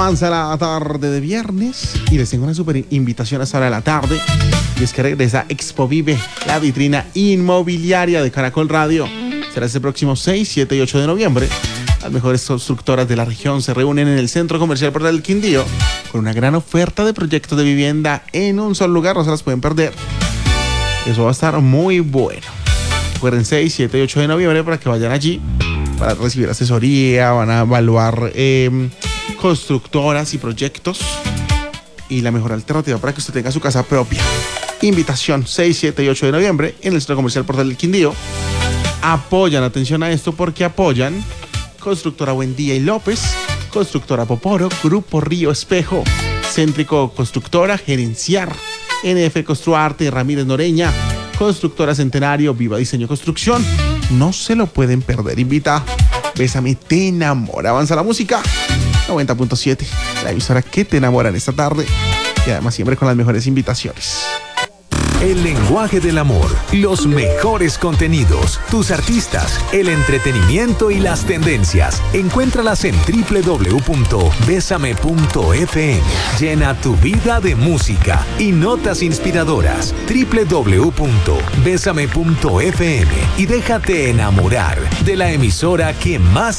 Avanza la tarde de viernes y les tengo una super invitación a esta hora de la tarde. Y es que regresa Expo Vive, la vitrina inmobiliaria de Caracol Radio. Será este próximo 6, 7 y 8 de noviembre. Las mejores constructoras de la región se reúnen en el Centro Comercial Portal del Quindío con una gran oferta de proyectos de vivienda en un solo lugar. No se las pueden perder. Eso va a estar muy bueno. Recuerden 6, 7 y 8 de noviembre para que vayan allí para recibir asesoría. Van a evaluar constructoras y proyectos y la mejor alternativa para que usted tenga su casa propia. Invitación 6, 7 y 8 de noviembre en el Centro Comercial Portal del Quindío. Apoyan, atención a esto, porque apoyan Constructora Buendía y López, Constructora Poporo, Grupo Río Espejo, Céntrico Constructora, Gerenciar, NF Construarte, Ramírez Noreña, Constructora Centenario, Viva Diseño Construcción. No se lo pueden perder. Invita. Bésame, te enamora. Avanza la música. 90.7, la emisora que te enamora en esta tarde. Y además siempre con las mejores invitaciones. El lenguaje del amor, los mejores contenidos, tus artistas, el entretenimiento y las tendencias. Encuéntralas en www.besame.fm. Llena tu vida de música y notas inspiradoras. www.besame.fm y déjate enamorar de la emisora que más